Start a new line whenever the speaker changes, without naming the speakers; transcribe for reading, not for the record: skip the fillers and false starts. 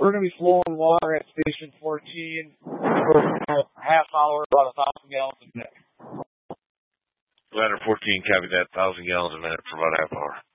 We're going to be flowing water at Station 14 for a half hour, about 1,000 gallons a minute.
Ladder 14, copy that, 1,000 gallons a minute for about a half hour.